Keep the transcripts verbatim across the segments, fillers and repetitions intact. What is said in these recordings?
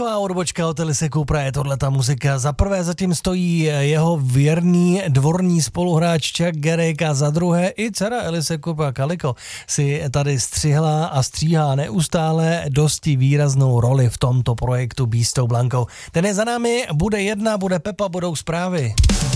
taková odbočka od Elise Coopera je tohleta muzika. Za prvé zatím stojí jeho věrný dvorní spoluhráč Chuck Garrick a za druhé i dcera Elise Coopera Kaliko si tady střihla a stříhá neustále dosti výraznou roli v tomto projektu Be s tou Blankou. Ten je za námi, bude jedna, bude Pepa, budou zprávy.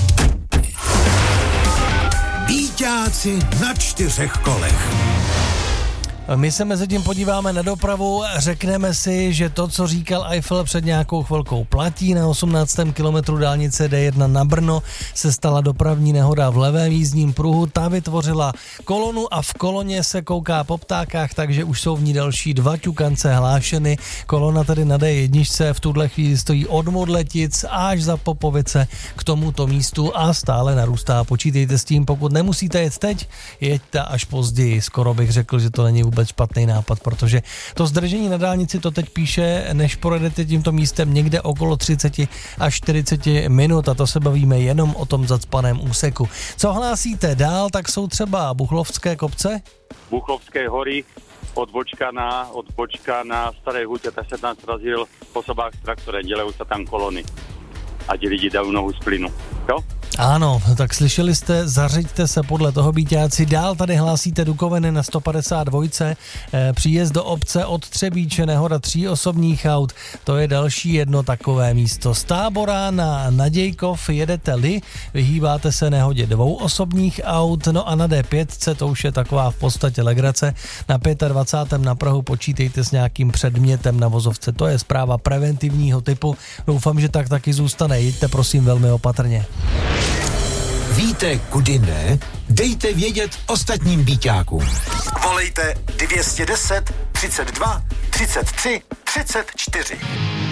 Býťáci na čtyřech kolech. My se mezi tím podíváme na dopravu, řekneme si, že to, co říkal Eiffel před nějakou chvilkou, platí. Na osmnáctém kilometru dálnice D jedna na Brno se stala dopravní nehoda v levém jízdním pruhu. Ta vytvořila kolonu a v koloně se kouká po ptákách, takže už jsou v ní další dva ťukance hlášeny. Kolona tedy na D jedna v tuhle chvíli stojí od Modletic až za Popovice k tomuto místu a stále narůstá. Počítejte s tím, pokud nemusíte jet teď, jeďte až později. Skoro bych řekl, že to není vůbec špatný nápad, protože to zdržení na dálnici to teď píše, než projedete tímto místem někde okolo třicet až čtyřicet minut a to se bavíme jenom o tom zacpaném úseku. Co hlásíte dál, tak jsou třeba Buchlovské kopce? Buchlovské hory, odbočka na, odbočka na Staré hutě, tak se tam srazil po sobách s traktorem, dělají se tam kolony a ti lidi dají nohu z plynu. Jo? Ano, tak slyšeli jste, zařiďte se podle toho, býťáci. Dál tady hlásíte Dukovany na sto padesát dva, e, příjezd do obce od Třebíče, nehoda tří osobních aut, to je další jedno takové místo. Z Tábora na Nadějkov jedete-li, vyhýbáte se nehodě dvou osobních aut, no a na D pět, to už je taková v podstatě legrace. Na dvacátém pátém na Prahu počítejte s nějakým předmětem na vozovce, to je zpráva preventivního typu. Doufám, že tak taky zůstane, jeďte prosím velmi opatrně. Víte, kudy ne? Dejte vědět ostatním býťákům. Volejte dvě stě deset, třicet dva, třicet tři, třicet čtyři.